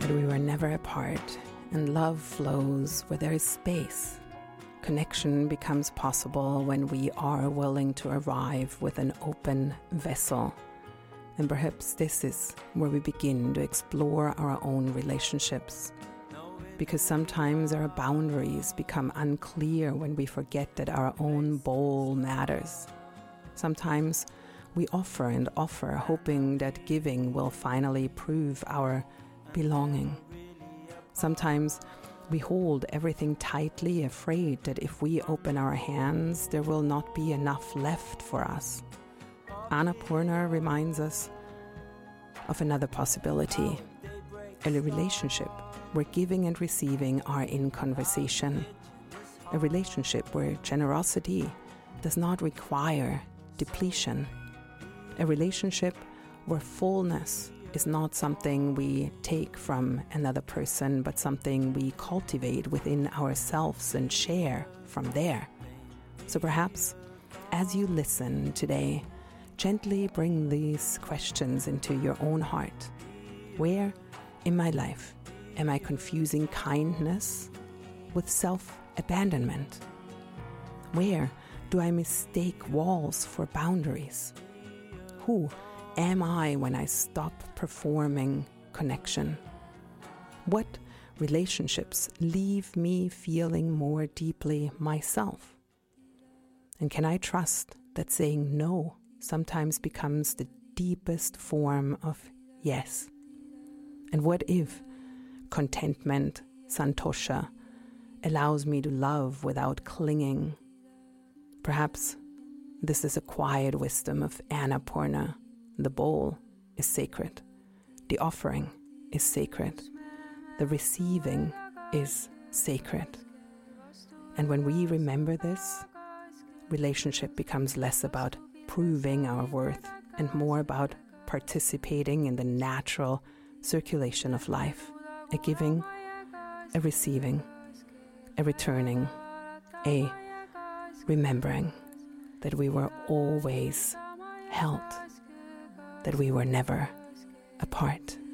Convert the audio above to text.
that we were never apart, and love flows where there is space. Connection becomes possible when we are willing to arrive with an open vessel. And perhaps this is where we begin to explore our own relationships. Because sometimes our boundaries become unclear when we forget that our own bowl matters. Sometimes we offer and offer, hoping that giving will finally prove our belonging. Sometimes we hold everything tightly, afraid that if we open our hands, there will not be enough left for us. Annapurna reminds us of another possibility, a relationship where giving and receiving are in conversation, a relationship where generosity does not require depletion, a relationship where fullness is not something we take from another person, but something we cultivate within ourselves and share from there. So perhaps, as you listen today, gently bring these questions into your own heart. Where in my life am I confusing kindness with self-abandonment? Where do I mistake walls for boundaries? Who am I when I stop performing connection? What relationships leave me feeling more deeply myself? And can I trust that saying no sometimes becomes the deepest form of yes? And what if contentment, santosha, allows me to love without clinging? Perhaps this is a quiet wisdom of Annapurna. The bowl is sacred. The offering is sacred. The receiving is sacred. And when we remember this, relationship becomes less about proving our worth and more about participating in the natural circulation of life, a giving, a receiving, a returning, a remembering that we were always held, that we were never apart.